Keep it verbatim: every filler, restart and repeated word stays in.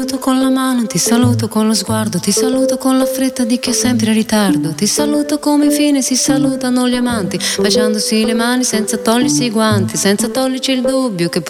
Con la mano, ti saluto con lo sguardo, ti saluto con la fretta di chi è sempre in ritardo, ti saluto come infine si salutano gli amanti, baciandosi le mani senza togliersi i guanti, senza toglierci il dubbio che